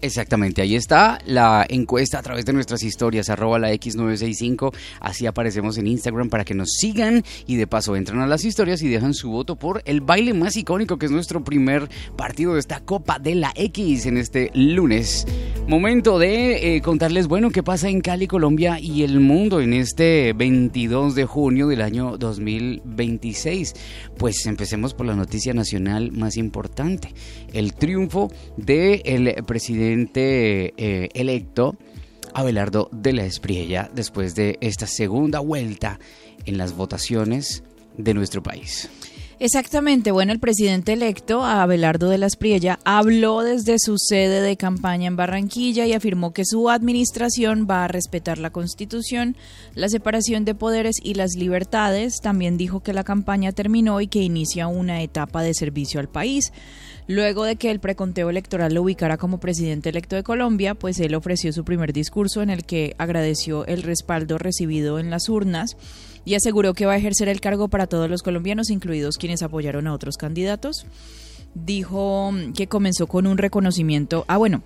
Exactamente, ahí está la encuesta a través de nuestras historias, @la X965, así aparecemos en Instagram para que nos sigan y de paso entran a las historias y dejan su voto por el baile más icónico que es nuestro primer partido de esta Copa de la X en este lunes. Momento de contarles, bueno, qué pasa en Cali, Colombia y el mundo en este 22 de junio del año 2026. Pues empecemos por la noticia nacional más importante, el triunfo del presidente electo Abelardo de la Espriella después de esta segunda vuelta en las votaciones de nuestro país. Exactamente, bueno, el presidente electo, Abelardo de la Espriella, habló desde su sede de campaña en Barranquilla y afirmó que su administración va a respetar la Constitución, la separación de poderes y las libertades. También dijo que la campaña terminó y que inicia una etapa de servicio al país. Luego de que el preconteo electoral lo ubicara como presidente electo de Colombia, pues él ofreció su primer discurso en el que agradeció el respaldo recibido en las urnas y aseguró que va a ejercer el cargo para todos los colombianos, incluidos quienes apoyaron a otros candidatos. Dijo que comenzó con un reconocimiento,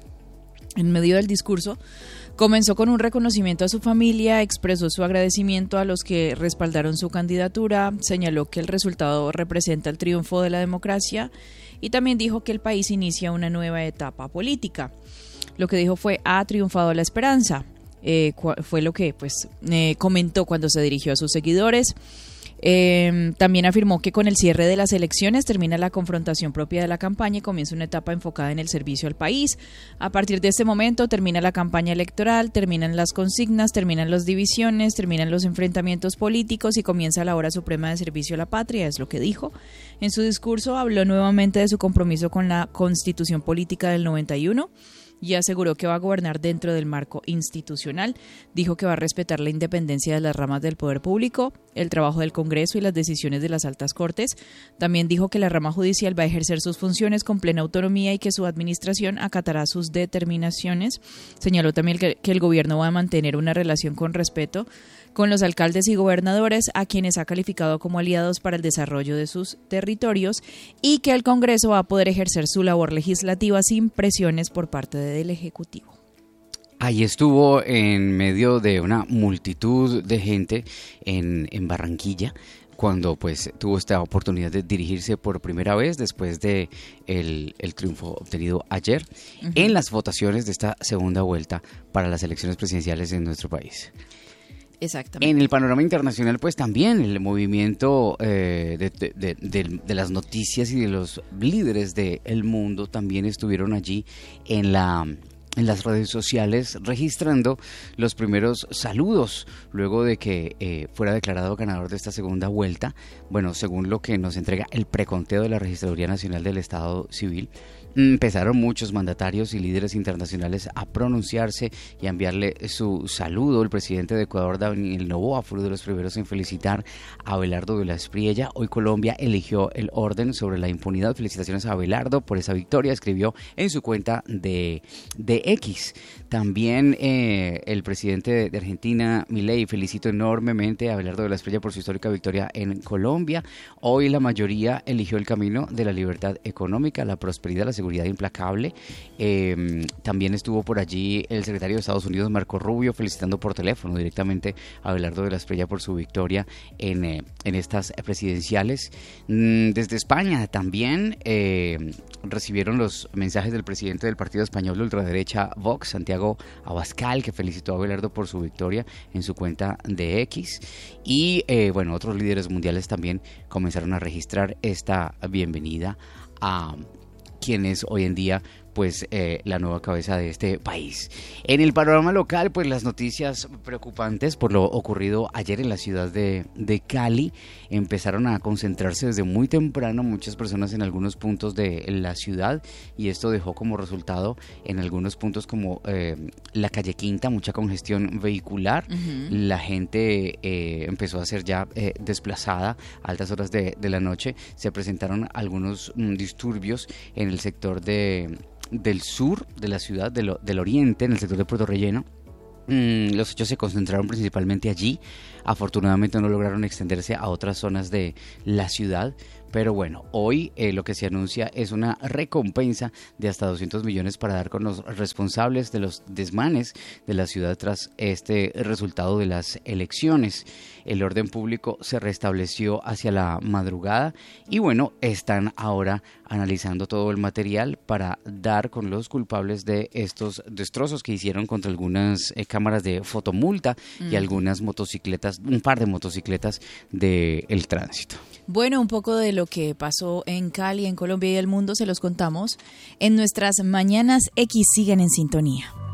en medio del discurso, comenzó con un reconocimiento a su familia, expresó su agradecimiento a los que respaldaron su candidatura, señaló que el resultado representa el triunfo de la democracia y también dijo que el país inicia una nueva etapa política. Lo que dijo fue: ha triunfado la esperanza. Fue lo que comentó cuando se dirigió a sus seguidores. También afirmó que con el cierre de las elecciones termina la confrontación propia de la campaña y comienza una etapa enfocada en el servicio al país. A partir de este momento termina la campaña electoral, terminan las consignas, terminan las divisiones, terminan los enfrentamientos políticos y comienza la hora suprema de servicio a la patria, es lo que dijo. En su discurso habló nuevamente de su compromiso con la Constitución Política del 91 y aseguró que va a gobernar dentro del marco institucional. Dijo que va a respetar la independencia de las ramas del poder público, el trabajo del Congreso y las decisiones de las altas cortes. También dijo que la rama judicial va a ejercer sus funciones con plena autonomía y que su administración acatará sus determinaciones. Señaló también que el gobierno va a mantener una relación con respeto con los alcaldes y gobernadores, a quienes ha calificado como aliados para el desarrollo de sus territorios, y que el Congreso va a poder ejercer su labor legislativa sin presiones por parte del Ejecutivo. Ahí estuvo en medio de una multitud de gente en Barranquilla, cuando pues tuvo esta oportunidad de dirigirse por primera vez después de el triunfo obtenido ayer en las votaciones de esta segunda vuelta para las elecciones presidenciales en nuestro país. Exactamente. En el panorama internacional, pues también el movimiento de las noticias y de los líderes del mundo también estuvieron allí en las redes sociales registrando los primeros saludos luego de que fuera declarado ganador de esta segunda vuelta. Bueno, según lo que nos entrega el preconteo de la Registraduría Nacional del Estado Civil, empezaron muchos mandatarios y líderes internacionales a pronunciarse y a enviarle su saludo. El presidente de Ecuador, Daniel Noboa, fue uno de los primeros en felicitar a Abelardo de la Espriella. Hoy Colombia eligió el orden sobre la impunidad. Felicitaciones a Abelardo por esa victoria, escribió en su cuenta de X. También el presidente de Argentina, Milei, felicitó enormemente a Abelardo de la Espriella por su histórica victoria en Colombia. Hoy la mayoría eligió el camino de la libertad económica, la prosperidad, la seguridad implacable. También estuvo por allí el secretario de Estados Unidos, Marco Rubio, felicitando por teléfono directamente a Abelardo de la Espriella por su victoria en estas presidenciales. Desde España también recibieron los mensajes del presidente del partido español de ultraderecha Vox, Santiago Abascal, que felicitó a Abelardo por su victoria en su cuenta de X. Y otros líderes mundiales también comenzaron a registrar esta bienvenida a quien es hoy en día la nueva cabeza de este país. En el panorama local, pues las noticias preocupantes por lo ocurrido ayer en la ciudad de Cali empezaron a concentrarse desde muy temprano muchas personas en algunos puntos de la ciudad, y esto dejó como resultado en algunos puntos como la calle Quinta mucha congestión vehicular. La gente empezó a ser ya desplazada a altas horas de la noche. Se presentaron algunos disturbios en el sector del sur de la ciudad, del oriente, en el sector de Puerto Relleno. Los hechos se concentraron principalmente allí. Afortunadamente no lograron extenderse a otras zonas de la ciudad, Pero bueno, hoy lo que se anuncia es una recompensa de hasta 200 millones para dar con los responsables de los desmanes de la ciudad tras este resultado de las elecciones. El orden público se restableció hacia la madrugada y bueno, están ahora analizando todo el material para dar con los culpables de estos destrozos que hicieron contra algunas cámaras de fotomulta y algunas motocicletas, un par de motocicletas del tránsito. Bueno, un poco de lo que pasó en Cali, en Colombia y el mundo se los contamos en nuestras Mañanas X. Siguen en sintonía.